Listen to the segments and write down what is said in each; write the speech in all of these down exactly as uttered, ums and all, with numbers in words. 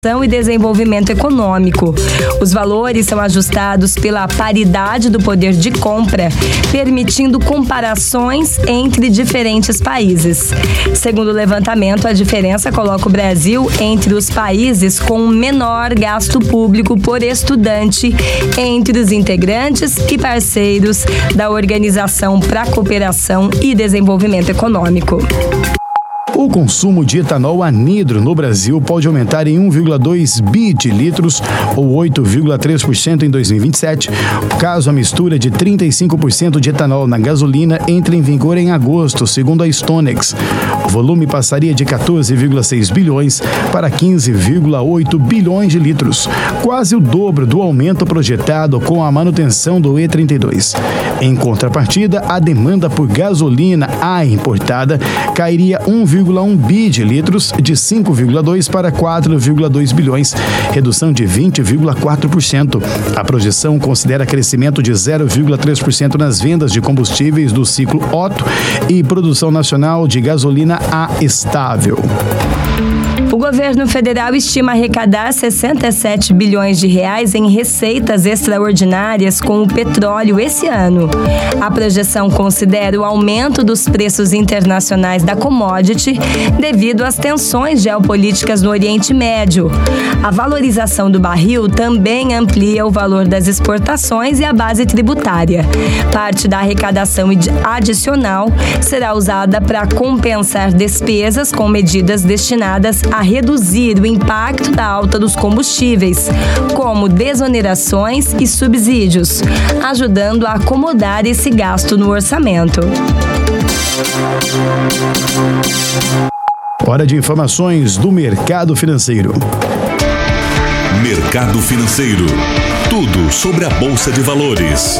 e desenvolvimento econômico. Os valores são ajustados pela paridade do poder de compra, permitindo comparações entre diferentes países. Segundo o levantamento, a diferença coloca o Brasil entre os países com menor gasto público por estudante entre os integrantes e parceiros da Organização para a Cooperação e Desenvolvimento Econômico. O consumo de etanol anidro no Brasil pode aumentar em um vírgula dois bi de litros, ou oito vírgula três por cento em dois mil e vinte e sete, caso a mistura de trinta e cinco por cento de etanol na gasolina entre em vigor em agosto, segundo a Stonex. O volume passaria de quatorze vírgula seis bilhões para quinze vírgula oito bilhões de litros, quase o dobro do aumento projetado com a manutenção do E trinta e dois. Em contrapartida, a demanda por gasolina A importada cairia um vírgula um bi de litros, de cinco vírgula dois para quatro vírgula dois bilhões, redução de vinte vírgula quatro por cento. A projeção considera crescimento de zero vírgula três por cento nas vendas de combustíveis do ciclo Otto e produção nacional de gasolina A estável. O governo federal estima arrecadar sessenta e sete bilhões de reais em receitas extraordinárias com o petróleo esse ano. A projeção considera o aumento dos preços internacionais da commodity devido às tensões geopolíticas no Oriente Médio. A valorização do barril também amplia o valor das exportações e a base tributária. Parte da arrecadação adicional será usada para compensar despesas com medidas destinadas a reduzir o impacto da alta dos combustíveis, como desonerações e subsídios, ajudando a acomodar esse gasto no orçamento. Hora de informações do mercado financeiro. Mercado Financeiro. Tudo sobre a Bolsa de Valores.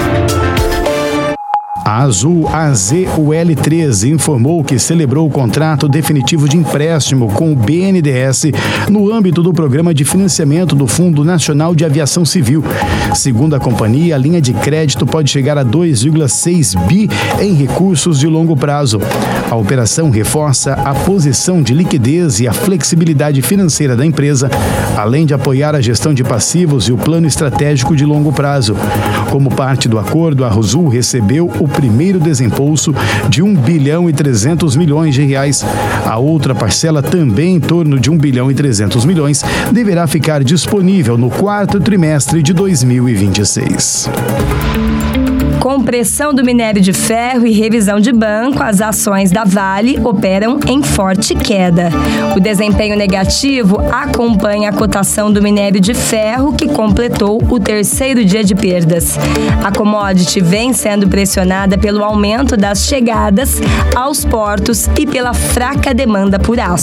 A Azul A Z U L três informou que celebrou o contrato definitivo de empréstimo com o B N D E S no âmbito do Programa de Financiamento do Fundo Nacional de Aviação Civil. Segundo a companhia, a linha de crédito pode chegar a dois vírgula seis bi em recursos de longo prazo. A operação reforça a posição de liquidez e a flexibilidade financeira da empresa, além de apoiar a gestão de passivos e o plano estratégico de longo prazo. Como parte do acordo, a Azul recebeu o primeiro desempolso de um bilhão e trezentos milhões de reais. A outra parcela, também em torno de um bilhão e trezentos milhões, deverá ficar disponível no quarto trimestre de dois mil e vinte e seis. Com pressão do minério de ferro e revisão de banco, as ações da Vale operam em forte queda. O desempenho negativo acompanha a cotação do minério de ferro, que completou o terceiro dia de perdas. A commodity vem sendo pressionada pelo aumento das chegadas aos portos e pela fraca demanda por aço.